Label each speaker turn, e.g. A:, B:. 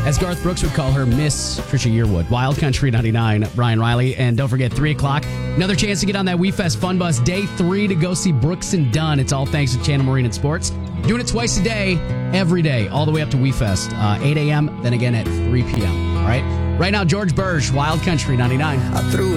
A: As Garth Brooks would call her, Miss Trisha Yearwood. Wild Country 99, Brian Riley. And don't forget, 3 o'clock, another chance to get on that WeFest Fun Bus. Day 3 to go see Brooks and Dunn. It's all thanks to Channel Marine and Sports. Doing it twice a day, every day, all the way up to WeFest. 8 a.m., then again at 3 p.m. All right? Right now, George Burge, Wild Country 99.
B: I threw